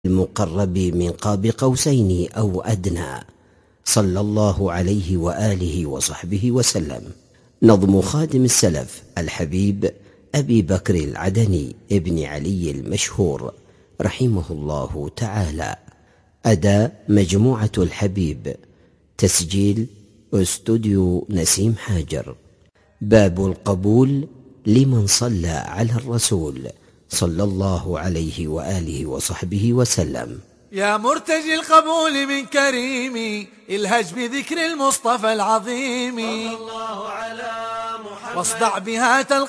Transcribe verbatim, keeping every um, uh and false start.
المقرب من قاب قوسين أو أدنى، صلى الله عليه وآله وصحبه وسلم. نظم خادم السلف الحبيب أبي بكر العدني ابن علي المشهور رحمه الله تعالى. أداء مجموعة الحبيب، تسجيل استوديو نسيم حاجر. باب القبول لمن صلى على الرسول صلى الله عليه وآله وصحبه وسلم. يا مرتجي القبول من كريمي، الهج بذكر المصطفى العظيم صلى الله على محمد، واصدع بها تلقى